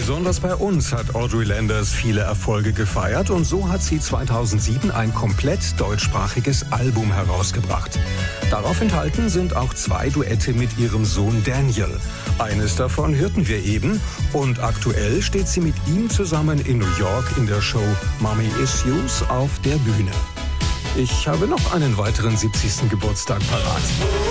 Besonders bei uns hat Audrey Landers viele Erfolge gefeiert und so hat sie 2007 ein komplett deutschsprachiges Album herausgebracht. Darauf enthalten sind auch 2 Duette mit ihrem Sohn Daniel. Eines davon hörten wir eben und aktuell steht sie mit ihm zusammen in New York in der Show Mommy Issues auf der Bühne. Ich habe noch einen weiteren 70. Geburtstag parat.